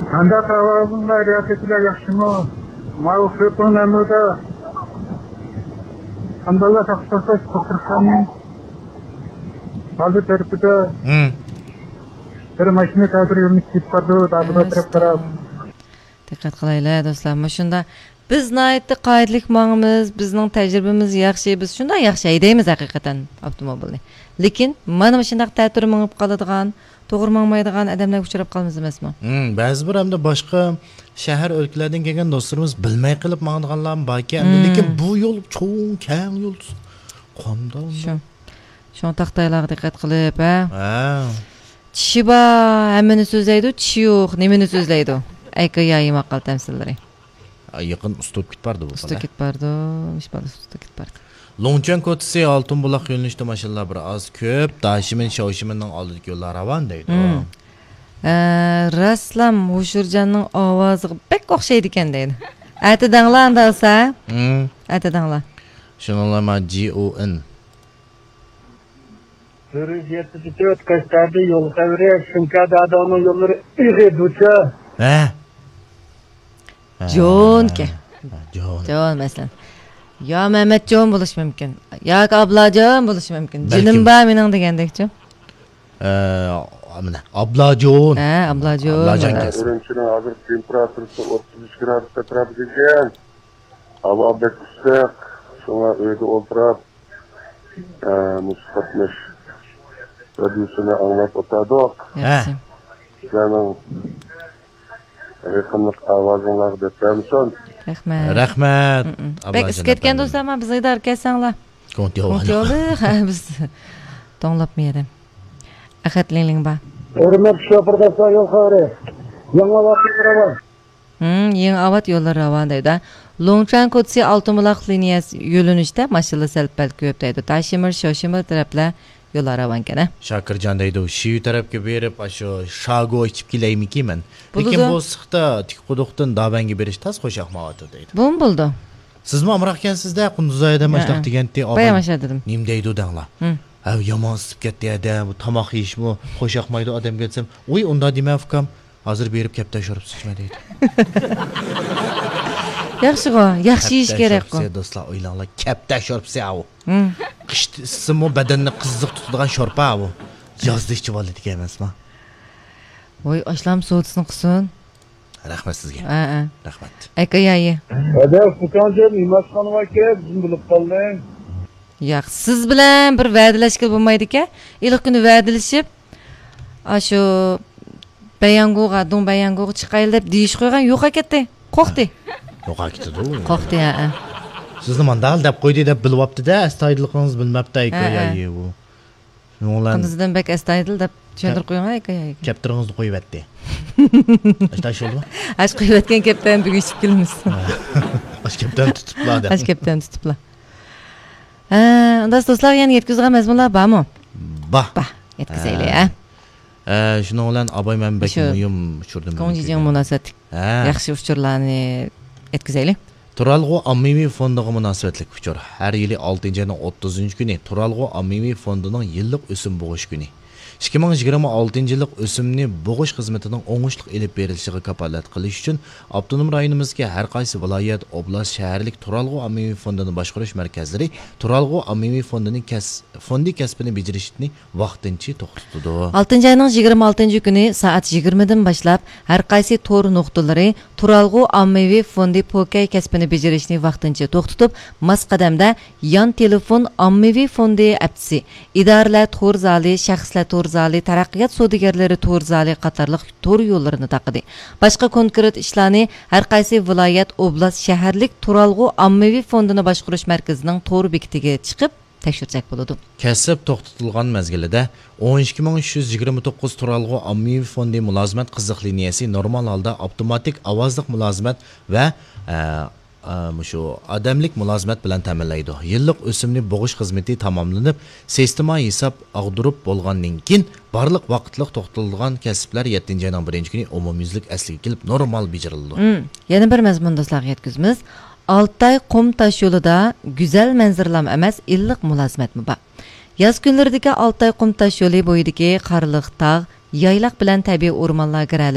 Anda tavallar riyasetiyle yaşımı. Malı fırpın emrede. Andalla taksasa çıkırsanın. Bazı terpide. Bir maşını tadır yolunu çıkardı. Dağda taraf. Diqqat qilaylar do'stlar. Shunda biz naytda qoidalik ma'nimiz, bizning tajribamiz yaxshi, biz shunda yaxshi haydaymiz haqiqatan avtomobilni. Lekin mana shundaq ta'tir minib qoladigan, to'g'ri minmaydigan odamlarga uchrab qolamiz emasmi? Ba'zi bir hamda boshqa shahar o'lkalardan kelgan do'stlarimiz bilmay qilib mangdiganlar borki, lekin bu yo'l cho'ng, keng yo'l. Qanday? Shu taqtaylarga diqqat qilib, tishi bor, hammani so'zlaydi, tishi yo'q, nimani so'zlaydi? Aykayayi maqal tamsillari. Yaqin ustib ketpardi bu. Ustib ketpardi, ish bor ustib ketpardi. Longchan ko'tisi oltin buloq yo'nalishida mashinalar bir oz ko'p, Dashimin Shoshiminning oldidagi yo'llar ravon deydi. Raslam Hushurjanning ovoziga bek o'xshaydi ekan deydi. Aytadanglar andalsa? Aytadanglar. Shuningla GON. Sürücüyeti kaçtardı yol kavre. Şınkada adamın yolları iyi duça. John ke. John mesela. Ya Mehmet John buluş mümkün. Ya abla John buluş mümkün. Cinim ba mening degandekchi. Abla John. Abla John. Ürünçünün hazır temperatürüsü 33 gradusda taraf edilgen. Hava bekçisek. Sonra öyle oturup. Musfatmış. Radyosunu anlat otadık. Yaxshi. Senin raqamliq ovozinglar debramson. Rahmat. Bek isketgan do'stlarman bizni idor qilsanglar. Kontiyo'li biz tonglapmaydim. Axatliling ba. Hurmat shopirdasan yo'l xavri. Yangi vaqt ravon. Yangi avat yo'llar ravon deydi. Longchan Kotsi Oltinbuloq liniyasi yo'linishda mashinalar sal-pal ko'p deydi. Tashimir, Shoshimir taraflar yo'llar ravon kana. Shakirjon deydi, shu tarafga berib, shu shago ichib kelaymikiman. Lekin bu siqda tikquduqdan Dabanga berish tas qo'shaqmavati deydi. Bu bo'ldi. Sizmi amroqkansizda Qunduzayda mashtaq deganti olib. Bayamash dedim. Nim deydi danglar. Yomon isib ketdi adam, tomoq yeyishmi, qo'shaqmaydi odamga aytsam, "Uy, unda dema ukam, hozir berib kapta shurib sichma" deydi. Yaxshi-ku, yaxshi yeyish kerak-ku. Do'stlar, o'ylanglar, kapta shorpsa u. Qishsimi badanni qiziq tutadigan shorpa bu. Yozda ichib oladigan emasmi? Voy, ashlam so'tisini qilsin. Rahmat sizga. Rahmat. Aykayayi. Hadi fukanjem imasxonga kelib, bizim bilib qolding. Yo'q, siz bilan bir va'dalashga bo'lmaydi-ku. Ilk kuni va'dalashib, shu bayango'ga, don bayango'ga chiqaylik deb deyish qo'ygan yo'q akatdi. Qo'rqdi. Yo'q akatdi. Qo'rqdi, Sizni mandal deb qo'ydi deb bilibdi-da, astoydilligingiz bilmabdi aykayayi bu. Qunduzdan bek astoydil deb tushuntirib qo'ygan aykayayi. Kaptiringizni qo'yib etdi. Ashtash oldimi? Ash qo'yib etgan kaptan bugun ichib kelamiz. Ash kaptan tutiblar deb. Ash kaptan tutiblar. Unda do'stlar yana yetkazgan mazmunlar bormi? Bor. Yetkazaylik, Shuning bilan Abay Manbek muhim uchurdim. Konjijan munosabat. Yaxshi uchurlarni yetkazaylik. Turalg'u ommaviy fondiga munosabatlik uchur. Har yili 6-oyning 30-kuni Turalg'u ommaviy fondining yillik o'sim bo'g'ish kuni. 2026-yillik o'simni bo'g'ish xizmatining o'ngishli elib berilishiga kafolat qilish uchun avtonom rayonimizga har qaysi viloyat, oblast, shaharlik Turalg'u ommaviy fondini boshqarish markazlari Turalg'u ommaviy fondining fondi kasbini bajarishni vaqtincha to'xtatdi. 6-oyning 26-kuni soat 20 dan boshlab har qaysi tor nuqtalari Turalg'u ommaviy fondi pokay kasbini bajarishni vaqtincha to'xtatib, mas qadamda yon telefon ommaviy fondi apsi, idoralar tor zali, shaxslar tor zali, taraqqiyot savdogarlari tor zali qatorliq tor yo'llarini taqidi. Boshqa konkret ishlarni har qaysi viloyat, oblast, shaharlik Turalg'u ommaviy fondini boshqarish markazining tor bekitiga chiqib tekshirsak bo'ladi. Kasb to'xtatilgan mezgilida 12329 Turalg'u ommaviy fondi mulozimat qiziq liniyasi normal holda avtomatik ovozli mulozimat va shu odamlik mulozimat bilan ta'minlaydi. Yillik o'simni bo'g'ish xizmati tamomlanib, sistema hisob ag'dirib bo'lgandan keyin barliq vaqtliq to'xtatilgan kasblar 7-oyning 1-kuni umumyuzlik asliga kelib normal bajarildi. Yana bir mazmun do'stlarga yetkazamiz. Altay qum tosh yo'lida go'zal manzaralar emas, illiq mulozimatmi bor. Yoz kunlaridagi Altay qum tosh yo'li bo'yidagi qarliq tog', yaylaq bilan tabiiy o'rmonlar